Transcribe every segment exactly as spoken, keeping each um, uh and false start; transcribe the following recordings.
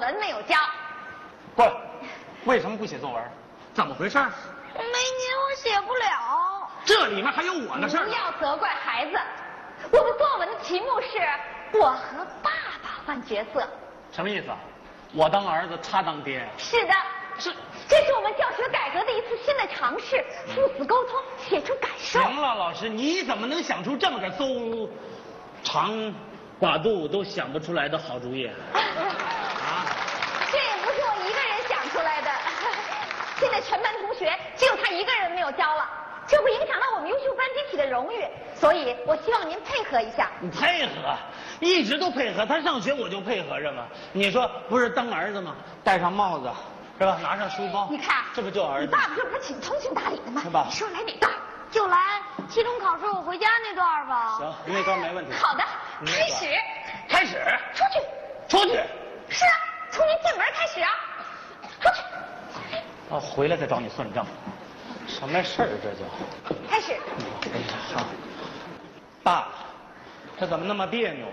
文没有交。 不，为什么不写作文？怎么回事？ 没您我写不了。 这里面还有我的事儿。 不要责怪孩子，我的作文的题目是我和爸爸换角色。 什么意思？我当儿子，他当爹。 是的， 是， 这是我们教学改革的一次新的尝试，父子沟通，写出感受。 行了，老师，你怎么能想出这么个邹长寡肚都想不出来的好主意？啊， 这也不是我一个人想出来的，现在全班同学只有他一个人没有交了，这会影响到我们优秀班集体的荣誉，所以我希望您配合一下。 你配合，一直都配合，他上学我就配合着嘛。你说不是当儿子吗？戴上帽子，是吧？拿上书包， 你看， 这不就儿子？ 你爸爸这不是挺通情达理的吗？ 是吧？ 你说来哪段？ 就来期中考试我回家那段吧。 行，那段没问题。 好的，开始。 开始。 出去。 出去。 是啊，从您进门开始啊。出去。 啊，回来再找你算账。什么事儿这叫？ 开始。 好。爸，这怎么那么别扭？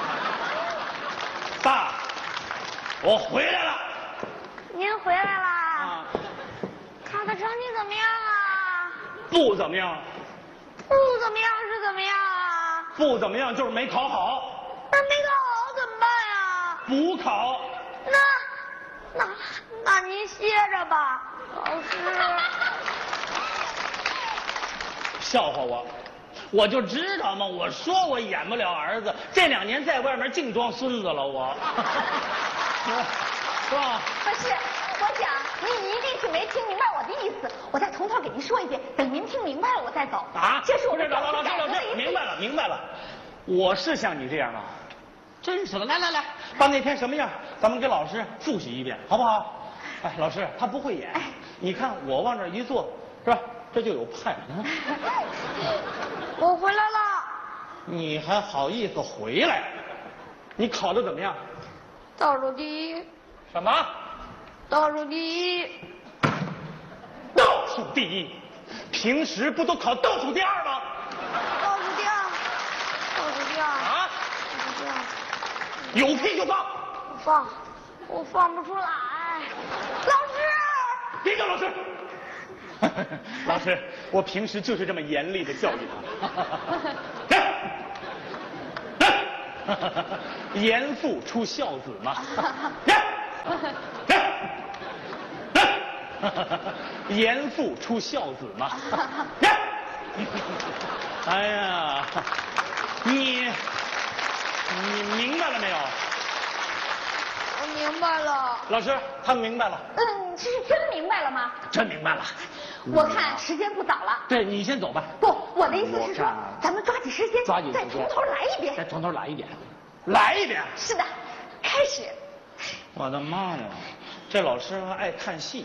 爸，我回来了。 您回来啦？ 啊。 考的成绩怎么样啊？ 不怎么样。 不怎么样是怎么样啊？ 不怎么样就是没考好。 那没考好怎么办呀？ 补考。 那那那您歇着吧，老师。 笑话我，我就知道嘛，我说我演不了儿子，这两年在外面净装孙子了，我。是吧？ 不是，我想您一定是没听明白我的意思，我再从头给您说一遍，等您听明白了我再走。 啊， 这是我们老老老师老师， 师明白了明白了，我是像你这样吗？真是的，来来来，把那天什么样，咱们给老师复习一遍，好不好？哎，老师他不会演，你看我往这一坐，是吧？这就有派。嗯、 我回来了。 你还好意思回来？你考的怎么样？ 倒数第一。 什么？ 倒数第一。 倒数第一？平时不都考倒数第二吗？ 倒数第二。倒数第二。 啊？ 倒数第二。 有屁就放。 我放，我放不出来。老师。 别叫老师。老师，我平时就是这么严厉的教育他。严父出孝子嘛。严父出孝子嘛。哎呀，你你明白了没有？ 我明白了。 老师，他明白了。 嗯，这是真明白了吗？ 真明白了。 我看时间不早了。 对，你先走吧。 不，我的意思是说，咱们抓紧时间， 抓紧时间， 再从头来一遍。 再从头来一遍，来一遍。 是的，开始。 我的妈呀，这老师还爱看戏。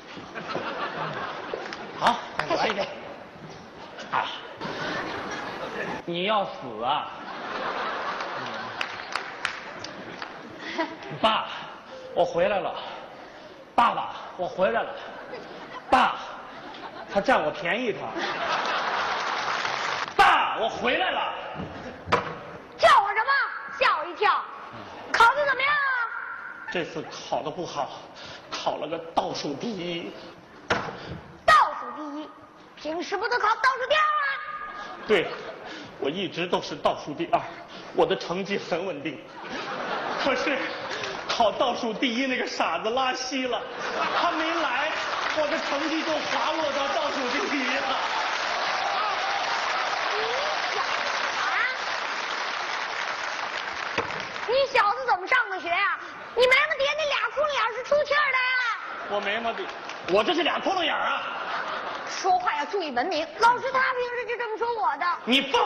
好，来一遍。啊，你要死啊！爸，我回来了。爸爸，我回来了。爸，他占我便宜他。爸，我回来了。 叫我什么？吓我一跳。考的怎么样啊？ 这次考的不好，考了个倒数第一。 倒数第一，平时不都考倒数第二吗？ 对，我一直都是倒数第二，我的成绩很稳定。可是考倒数第一那个傻子拉稀了，他没来，我的成绩就滑落到倒数第一了。 你小子怎么上的学呀？你眉毛底下那俩窟窿眼是出气儿的呀？ 我眉毛底，我这是俩窟窿眼啊！ 说话要注意文明。 老师他平时就这么说我的。 你放！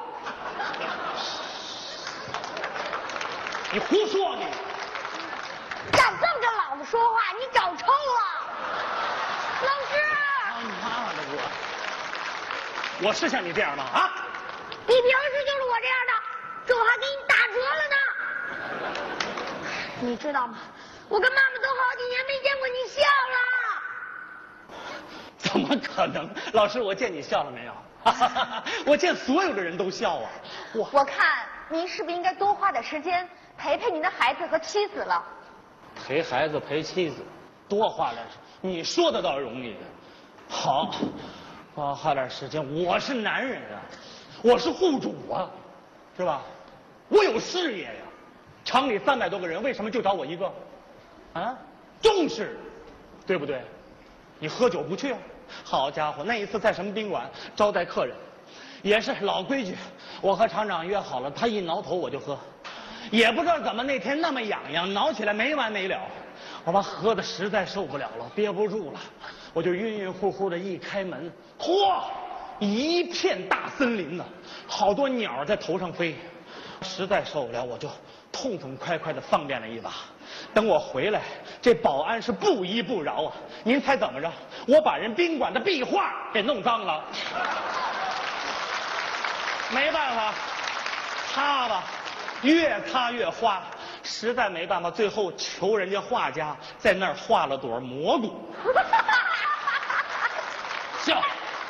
你胡说你！ 敢这么跟老子说话，你找抽了！老师！ 他妈的我！我是像你这样吗？啊！ 你平时就是我这样的，这我还给你打折了呢。你知道吗？我跟妈妈都好几年没见过你笑了。 怎么可能？老师，我见你笑了没有？我见所有的人都笑啊！ 我我看您是不是应该多花点时间陪陪您的孩子和妻子了？ 陪孩子陪妻子，多花点时间。你说的倒容易，好，多花点时间。我是男人啊，我是户主啊，是吧？我有事业呀。厂里三百多个人，为什么就找我一个？啊，重视，对不对？你喝酒不去啊？好家伙，那一次在什么宾馆招待客人，也是老规矩，我和厂长约好了，他一挠头我就喝。也不知道怎么那天那么痒痒，挠起来没完没了。我把喝的实在受不了了，憋不住了，我就晕晕乎乎的一开门，嚯，一片大森林呢，好多鸟在头上飞。实在受不了，我就痛痛快快的放便了一把。等我回来，这保安是不依不饶啊！您猜怎么着？我把人宾馆的壁画给弄脏了。没办法，擦吧。越擦越花，实在没办法，最后求人家画家在那儿画了朵蘑菇。笑，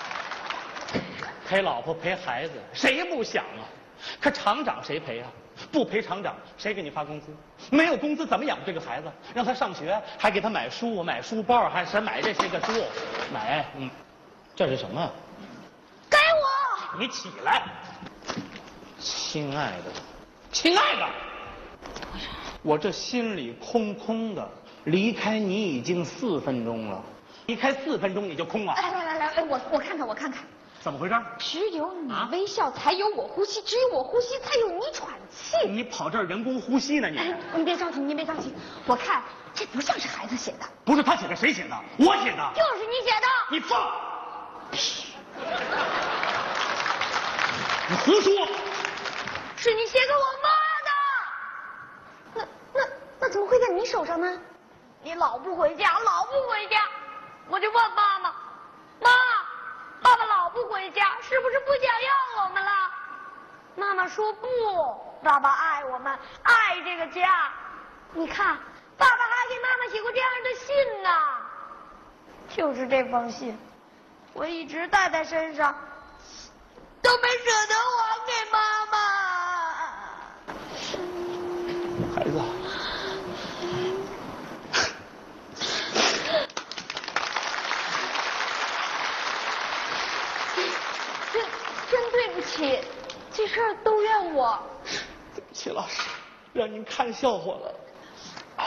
陪老婆陪孩子，谁不想啊？可厂长谁陪啊？不陪厂长，谁给你发工资？没有工资怎么养这个孩子？让他上学，还给他买书、买书包，还是买这些个书？买，嗯，这是什么？ 给我！ 你起来，亲爱的。亲爱的，我这心里空空的，离开你已经四分钟了，离开四分钟你就空了。 来来来来，我我看看我看看， 怎么回事？ 只有你微笑，才有我呼吸；只有我呼吸，才有你喘气。 你跑这儿人工呼吸呢？你、 哎、你别着急，你别着急，我看这不像是孩子写的。 不是他写的，谁写的？我写的。 就是你写的。 你放屁！你胡说！ 是你写给我那那那怎么会在你手上呢？ 妈的！你老不回家，老不回家，我就问妈妈，妈，爸爸老不回家，是不是不想要我们了？妈妈说不，爸爸爱我们，爱这个家。你看，爸爸还给妈妈写过这样的信呢。就是这封信，我一直带在身上，都没舍得还给妈妈。 孩子， 真真对不起，这事儿都怨我。 对不起，老师，让您看笑话了。